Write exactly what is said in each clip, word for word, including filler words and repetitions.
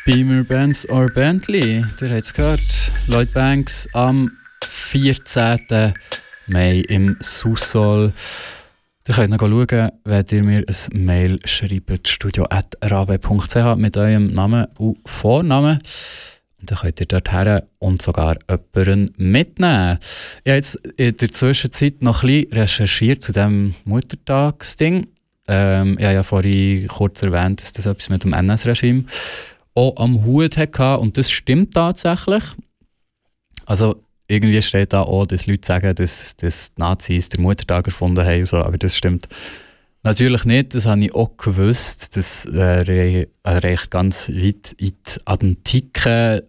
Beamer, Benz or Bentley, ihr habt es gehört. Lloyd Banks am vierzehnten Mai im Sous-Sol. Ihr könnt noch schauen, wenn ihr mir ein Mail schreibt, studio at rabe punkt c h mit eurem Namen und Vornamen. Und dann könnt ihr dorthin und sogar jemanden mitnehmen. Ich habe jetzt in der Zwischenzeit noch ein bisschen recherchiert zu diesem Muttertagsding. Ähm, ich habe ja vorhin kurz erwähnt, dass das etwas mit dem N S-Regime auch am Hut hatte. Und das stimmt tatsächlich. Also irgendwie steht da auch, dass Leute sagen, dass, dass die Nazis den Muttertag erfunden haben. So, aber das stimmt natürlich nicht. Das habe ich auch gewusst. Das äh, reicht ganz weit in die Antike.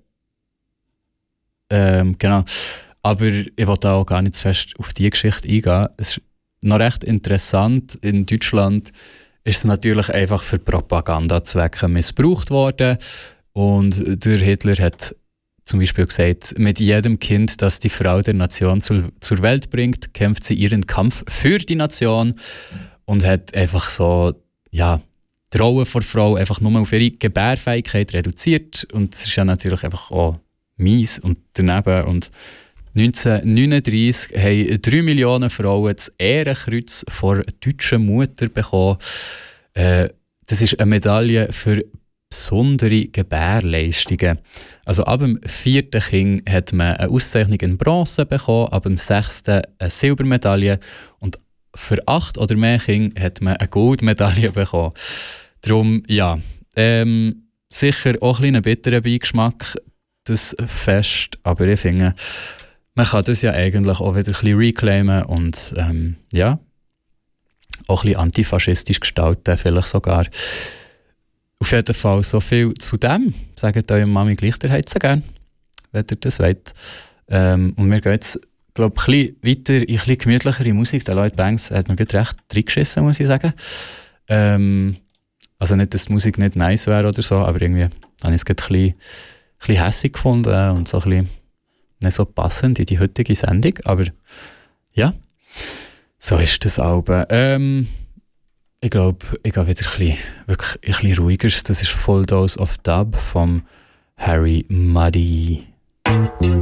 Ähm, genau. Aber ich will da auch gar nicht zu fest auf diese Geschichte eingehen. Es ist noch recht interessant. In Deutschland ist es natürlich einfach für Propagandazwecke missbraucht worden. Und der Hitler hat zum Beispiel gesagt, mit jedem Kind, das die Frau der Nation zu, zur Welt bringt, kämpft sie ihren Kampf für die Nation. Und hat einfach so, ja, die Rolle der Frau einfach nur auf ihre Gebärfähigkeit reduziert. Und es ist ja natürlich einfach auch mies und daneben. Und neunzehnhundertneununddreissig haben drei Millionen Frauen das Ehrenkreuz vor deutscher Mutter bekommen. Äh, das ist eine Medaille für besondere Gebärleistungen. Also ab dem vierten Kind hat man eine Auszeichnung in Bronze bekommen, ab dem sechsten eine Silbermedaille und für acht oder mehr Kinder hat man eine Goldmedaille bekommen. Darum, ja, ähm, sicher auch ein bisschen bitterer Beigeschmack, das Fest, aber ich finde, man kann das ja eigentlich auch wieder ein bisschen reclaimen und ähm, ja, auch ein bisschen antifaschistisch gestalten, vielleicht sogar. Auf jeden Fall so viel zu dem. Sagt eurer Mami gleich, ihr habt sie gerne, wenn ihr das wollt. Ähm, und wir gehen jetzt, glaube ich, ein bisschen weiter in ein bisschen gemütlichere Musik. Der Lloyd Banks hat mir gerade recht reingeschissen, muss ich sagen. Ähm, also nicht, dass die Musik nicht nice wäre oder so, aber irgendwie habe ich es gerade ein bisschen, ein bisschen hässig gefunden und so ein bisschen nicht so passend in die heutige Sendung. Aber ja, so ist das Album. Ähm, ich glaube, ich gehe wieder ein bisschen, wirklich ein bisschen ruhiger. Das ist Full Dose of Dub von Harry Muddy.